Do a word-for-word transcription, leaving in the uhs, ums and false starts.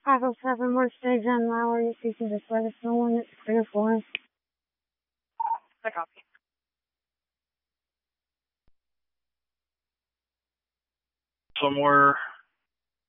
five oh seven West Stage on Lowry. If you can just let us know when it's clear for us. I copy. Somewhere